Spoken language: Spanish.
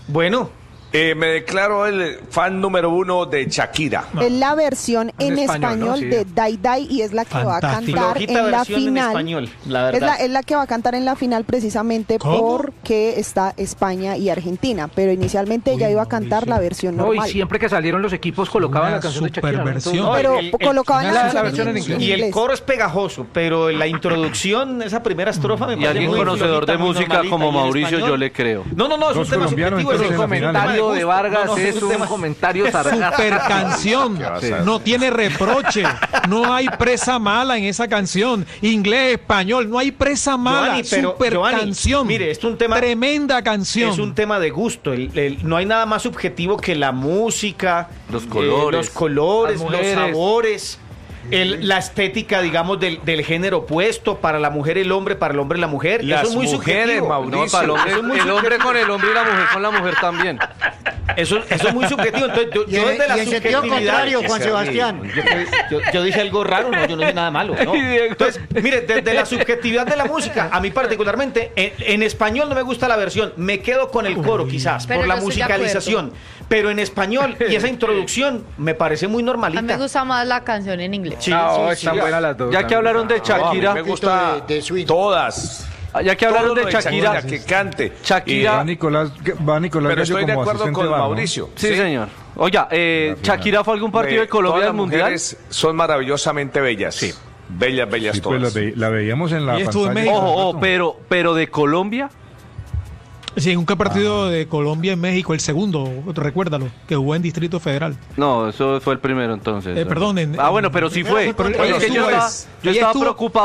Bueno, Me declaro el fan número 1 de Shakira. Es la versión en español, ¿no? Sí. de Dai Dai y es la que va a Fantástico. cantar flojita en la versión en final. español, la verdad. Es la que va a cantar en la final precisamente ¿Cómo? porque está España y Argentina, pero inicialmente ella iba a cantar la versión No, y normal. siempre que salieron los equipos colocaban Una la canción de Shakira, ¿no? superversión. Entonces, Pero el- colocaban la versión en inglés. Y el coro es pegajoso, pero la introducción, esa primera estrofa me Y parece alguien muy conocedor flojita, de muy música normalita, como y en Mauricio, español- yo le creo. No, es un Dos tema colombianos, subjetivo, entonces, es un en la final. comentario de Vargas No, es un tema- comentario sarcástico. Super canción, no tiene reproche, no hay presa mala en esa canción, inglés, español, no hay presa mala, Giovanni, pero, super Giovanni, canción, mire, es un tema- tremenda canción. Es un tema de gusto. No hay nada más subjetivo que la música, Los colores. los colores, Las los mujeres. sabores, la estética, digamos, del género opuesto. Para la mujer el hombre, para el hombre la mujer. Las eso es muy mujeres, subjetivo. Mauricio. No, para el hombre, Eso es muy el hombre con el hombre y la mujer con la mujer también. Eso es muy subjetivo. Entonces, yo desde la y en sentido subjetividad. contrario, Juan Sebastián. Yo dije algo raro, no, yo no dije nada malo. ¿no? Entonces, mire, desde la subjetividad de la música, a mí particularmente, en español no me gusta la versión, me quedo con el coro quizás, Pero por la yo estoy de musicalización. Pero en español, y esa introducción me parece muy A normalita. mí me gusta más la canción en inglés. Sí, No, sí, están sí. buenas las dos. Ya que hablaron de No, a mí Shakira, me gusta de Sweet. todas. ya que hablaron Todo de lo Shakira, que cante. Shakira- Va Nicolás Pero Gallo estoy de como acuerdo asistente con VAR, ¿no? Mauricio. sí, señor. Oiga, Shakira fue a algún partido de Colombia Todas del las Mundial. mujeres son maravillosamente bellas. Sí. Bellas, bellas Sí, pues todas. la veíamos en la Y estuvo en pantalla. México. Ojo, pero de Colombia, Sí, en un partido de Colombia en México, el segundo, recuérdalo, que jugó en Distrito Federal. no, eso fue el primero entonces. Perdón, bueno, pero sí fue. Pero Es que estuvo, yo estaba ella estuvo- preocupado